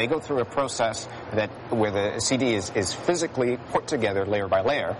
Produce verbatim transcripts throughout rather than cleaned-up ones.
They go through a process that where the C D is, is physically put together layer by layer.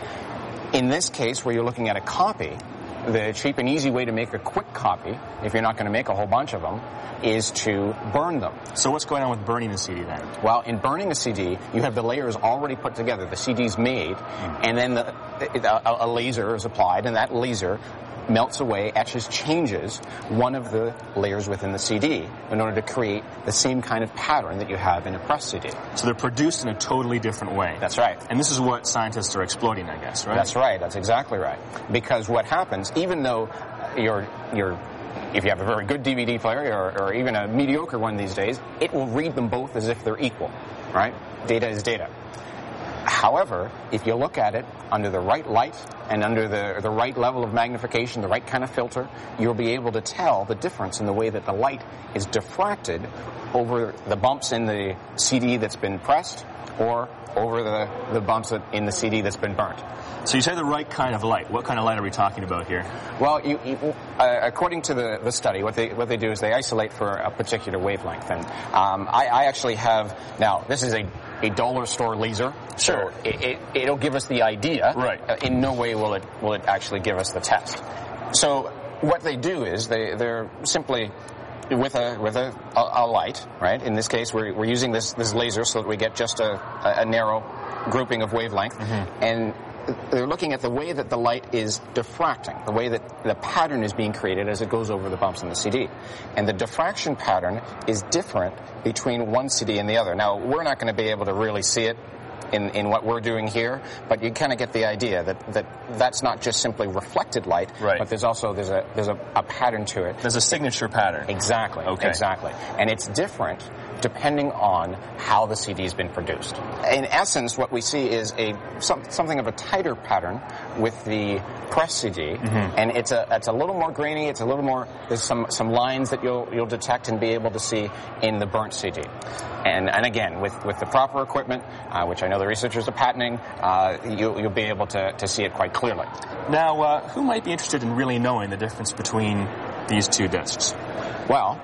In this case, where you're looking at a copy, the cheap and easy way to make a quick copy, if you're not going to make a whole bunch of them, is to burn them. So what's going on with burning a C D then? Well, in burning a C D, you have the layers already put together. The C D's made, mm. and then the, a, a laser is applied, and that laser melts away, etches, changes one of the layers within the C D in order to create the same kind of pattern that you have in a pressed C D. So they're produced in a totally different way. That's right. And this is what scientists are exploiting, I guess, right? That's right. That's exactly right. Because what happens, even though you're, you're if you have a very good D V D player or, or even a mediocre one these days, it will read them both as if they're equal, right? Data is data. However, if you look at it under the right light and under the, the right level of magnification, the right kind of filter, you'll be able to tell the difference in the way that the light is diffracted over the bumps in the C D that's been pressed or over the, the bumps in the C D that's been burnt. So you say the right kind of light. What kind of light are we talking about here? Well, you, you, uh, according to the, the study, what they what they do is they isolate for a particular wavelength. And um, I, I actually have, now, this is a, a dollar store laser. Sure. So it, it, it'll give us the idea. Right. Uh, in no way will it will it actually give us the test. So what they do is they, they're simply with a with a, a, a light, right? In this case, we're, we're using this, this laser so that we get just a, a narrow grouping of wavelength. Mm-hmm. And they're looking at the way that the light is diffracting, the way that the pattern is being created as it goes over the bumps in the C D. And the diffraction pattern is different between one C D and the other. Now, we're not going to be able to really see it in, in what we're doing here, but you kind of get the idea that, that that's not just simply reflected light, right. but there's also there's a there's a, a pattern to it. There's a signature pattern. Exactly. Okay. Exactly. And it's different depending on how the C D has been produced. In essence, what we see is a some, something of a tighter pattern with the press C D, mm-hmm. and it's a it's a little more grainy. It's a little more. There's some some lines that you'll you'll detect and be able to see in the burnt C D. And and again, with with the proper equipment, uh, which I know the researchers are patenting, uh, you, you'll be able to to see it quite clearly. Now, uh, who might be interested in really knowing the difference between these two discs? Well,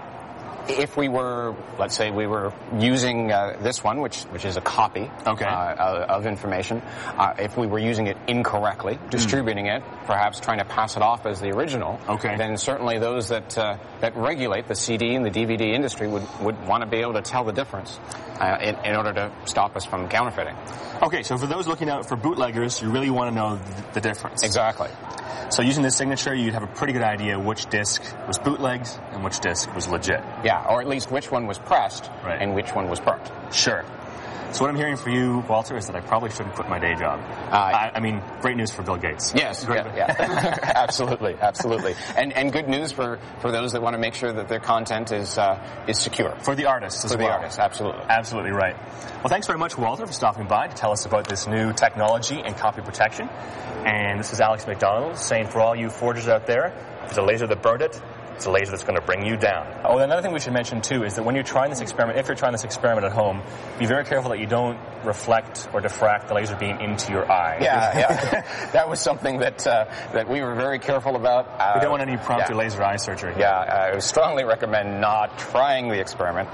if we were, let's say we were using uh, this one, which which is a copy okay. uh, of information, uh, if we were using it incorrectly, distributing mm. it, perhaps trying to pass it off as the original, okay. then certainly those that uh, that regulate the C D and the D V D industry would, would want to be able to tell the difference uh, in, in order to stop us from counterfeiting. Okay, so for those looking out for bootleggers, you really want to know th- the difference. Exactly. So using this signature, you'd have a pretty good idea which disc was bootlegged and which disc was legit. Yeah, or at least which one was pressed right. and which one was burnt. Sure. So what I'm hearing for you, Walter, is that I probably shouldn't quit my day job. Uh, I, I mean, great news for Bill Gates. Yes, great. yeah, yeah. absolutely, absolutely, and and good news for, for those that want to make sure that their content is uh, is secure for the artists as for well. the artists, absolutely, absolutely right. Well, thanks very much, Walter, for stopping by to tell us about this new technology and copy protection. And this is Alex McDonald saying, for all you forgers out there, if there's a laser that burned it, it's a laser that's going to bring you down. Oh, and another thing we should mention, too, is that when you're trying this experiment, if you're trying this experiment at home, be very careful that you don't reflect or diffract the laser beam into your eye. Yeah, yeah. That was something that uh, that we were very careful about. Uh, we don't want any prompt yeah. or laser eye surgery. Yeah, I would strongly recommend not trying the experiment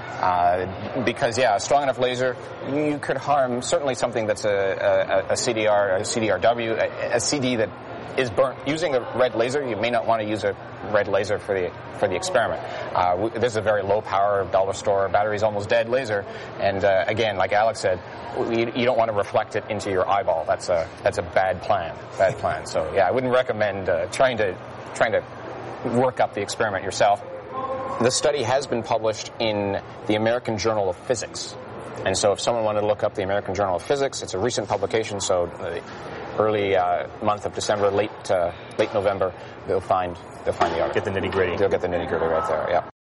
uh, because, yeah, a strong enough laser, you could harm certainly something that's a, a, a C D R, a C D R W, a, a C D that is burnt. Using a red laser, you may not want to use a red laser for the for the experiment. Uh, we, this is a very low power dollar store battery's almost dead laser, and uh, again, like Alex said, you, you don't want to reflect it into your eyeball. That's a that's a bad plan. Bad plan. So yeah, I wouldn't recommend uh, trying to trying to work up the experiment yourself. The study has been published in the American Journal of Physics, and so if someone wanted to look up the American Journal of Physics, it's a recent publication. So. Uh, early uh, month of December, late uh, late November, they'll find they'll find the article. Get the nitty gritty. They'll get the nitty gritty right there. Yeah.